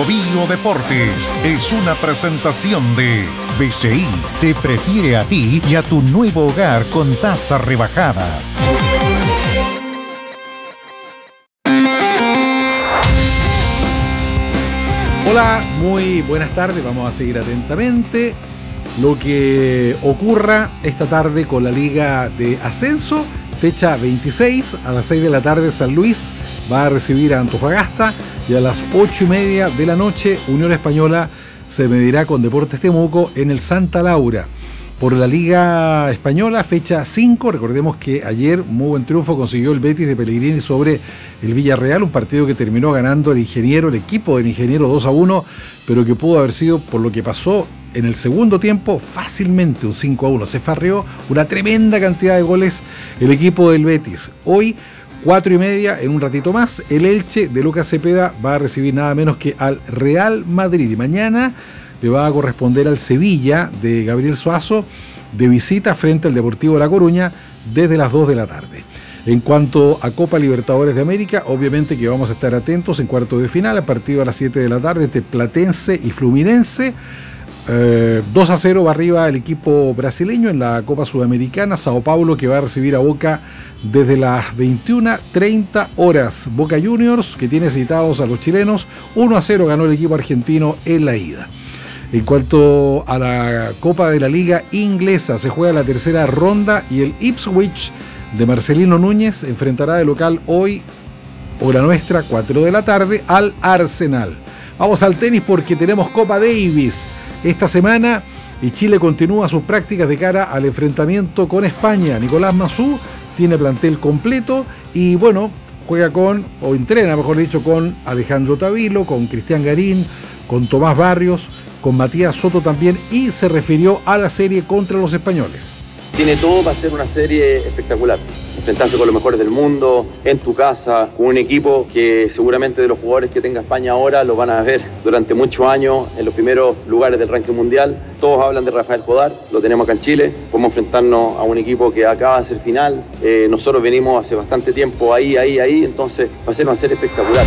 Bio Deportes es una presentación de BCI. Te prefiere a ti y a tu nuevo hogar con tasa rebajada. Hola, muy buenas tardes. Vamos a seguir atentamente lo que ocurra esta tarde con la Liga de Ascenso. Fecha 26, a las 6 de la tarde San Luis va a recibir a Antofagasta y a las 8:30 de la noche Unión Española se medirá con Deportes Temuco en el Santa Laura. Por la Liga Española, fecha 5, recordemos que ayer muy buen triunfo consiguió el Betis de Pellegrini sobre el Villarreal, un partido que terminó ganando el equipo del Ingeniero 2-1, pero que pudo haber sido, por lo que pasó en el segundo tiempo, fácilmente un 5-1. Se farreó una tremenda cantidad de goles el equipo del Betis. Hoy, 4:30, en un ratito más, el Elche de Lucas Cepeda va a recibir nada menos que al Real Madrid. Y mañana le va a corresponder al Sevilla de Gabriel Suazo de visita frente al Deportivo La Coruña desde las 2 de la tarde. En cuanto a Copa Libertadores de América, obviamente que vamos a estar atentos en cuartos de final, a partir de las 7 de la tarde, entre Platense y Fluminense. 2-0 va arriba el equipo brasileño en la Copa Sudamericana. Sao Paulo, que va a recibir a Boca desde las 21:30 horas. Boca Juniors, que tiene citados a los chilenos. 1-0 ganó el equipo argentino en la ida. En cuanto a la Copa de la Liga Inglesa, se juega la tercera ronda y el Ipswich de Marcelino Núñez enfrentará de local hoy, hora nuestra, 4 de la tarde, al Arsenal. Vamos al tenis porque tenemos Copa Davis esta semana y Chile continúa sus prácticas de cara al enfrentamiento con España. Nicolás Massú tiene plantel completo y bueno, entrena, mejor dicho, con Alejandro Tavilo, con Cristian Garín, con Tomás Barrios, con Matías Soto también, y se refirió a la serie contra los españoles. Tiene todo para ser una serie espectacular. Enfrentarse con los mejores del mundo, en tu casa, con un equipo que seguramente de los jugadores que tenga España ahora lo van a ver durante muchos años en los primeros lugares del ranking mundial. Todos hablan de Rafael Podar, lo tenemos acá en Chile. Podemos enfrentarnos a un equipo que acaba de ser final. Nosotros venimos hace bastante tiempo ahí, entonces va a ser una serie espectacular.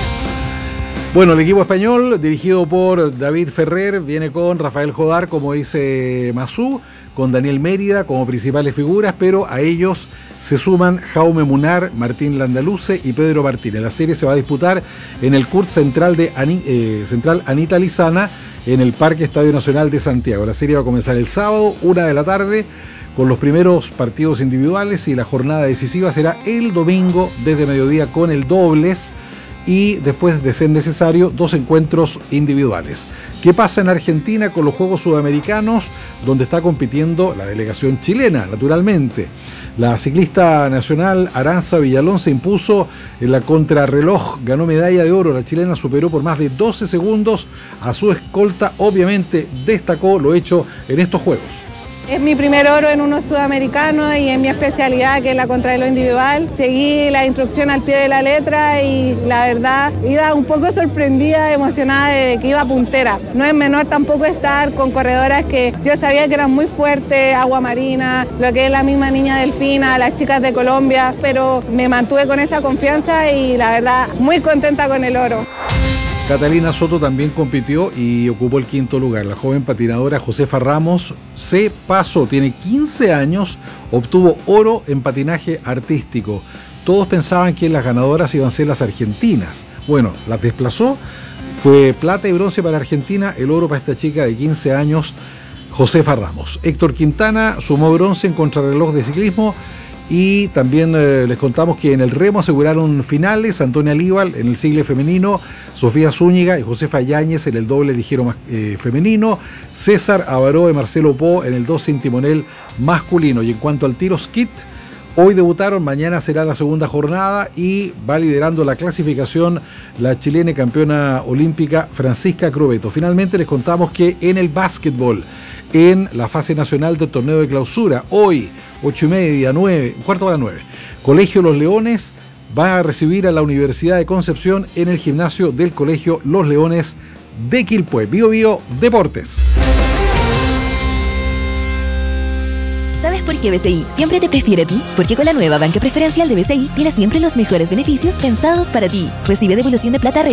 Bueno, el equipo español, dirigido por David Ferrer, viene con Rafael Jodar, como dice Massú, con Daniel Mérida como principales figuras, pero a ellos se suman Jaume Munar, Martín Landaluce y Pedro Martínez. La serie se va a disputar en el CURT Central Central Anita Lizana, en el Parque Estadio Nacional de Santiago. La serie va a comenzar el sábado, 1 de la tarde, con los primeros partidos individuales, y la jornada decisiva será el domingo desde mediodía con el dobles, y después, de ser necesario, 2 encuentros individuales. ¿Qué pasa en Argentina con los Juegos Sudamericanos, donde está compitiendo la delegación chilena, naturalmente? La ciclista nacional Aranza Villalón se impuso en la contrarreloj, ganó medalla de oro. La chilena superó por más de 12 segundos a su escolta. Obviamente destacó lo hecho en estos Juegos. Es mi primer oro en uno sudamericano y en mi especialidad, que es la contrarreloj individual. Seguí la instrucción al pie de la letra y la verdad iba un poco sorprendida, emocionada de que iba puntera. No es menor tampoco estar con corredoras que yo sabía que eran muy fuertes, Agua Marina, lo que es la misma Niña Delfina, las chicas de Colombia, pero me mantuve con esa confianza y la verdad muy contenta con el oro. Catalina Soto también compitió y ocupó el 5º lugar. La joven patinadora Josefa Ramos se pasó, tiene 15 años, obtuvo oro en patinaje artístico. Todos pensaban que las ganadoras iban a ser las argentinas. Bueno, las desplazó, fue plata y bronce para Argentina, el oro para esta chica de 15 años, Josefa Ramos. Héctor Quintana sumó bronce en contrarreloj de ciclismo. Y también les contamos que en el remo aseguraron finales Antonia Alíbal en el single femenino, Sofía Zúñiga y Josefa Yáñez en el doble ligero femenino, César Avaró y Marcelo Po en el 2 sin timonel masculino. Y en cuanto al tiro skit, hoy debutaron, mañana será la segunda jornada y va liderando la clasificación la chilena campeona olímpica Francisca Crobeto. Finalmente les contamos que en el básquetbol, en la fase nacional del torneo de clausura, hoy 8:30, 8:45, Colegio Los Leones va a recibir a la Universidad de Concepción en el gimnasio del Colegio Los Leones de Quilpué. Bio Bio Deportes. ¿Sabes por qué BCI siempre te prefiere a ti? Porque con la nueva banca preferencial de BCI tienes siempre los mejores beneficios pensados para ti. Recibe devolución de plata